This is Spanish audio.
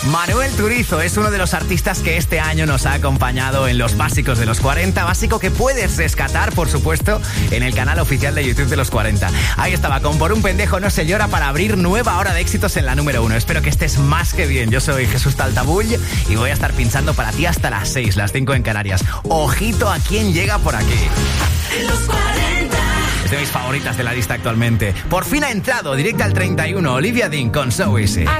Manuel Turizo es uno de los artistas que este año nos ha acompañado en los básicos de los 40, básico que puedes rescatar, por supuesto, en el canal oficial de YouTube de los 40. Ahí estaba, con Por un pendejo no se llora, para abrir nueva hora de éxitos en la número 1. Espero que estés más que bien. Yo soy Jesús Taltabull y voy a estar pinchando para ti hasta las 6, las 5 en Canarias. Ojito a quién llega por aquí. En los 40. Es de mis favoritas de la lista actualmente. Por fin ha entrado directa al 31, Olivia Dean con So Easy. I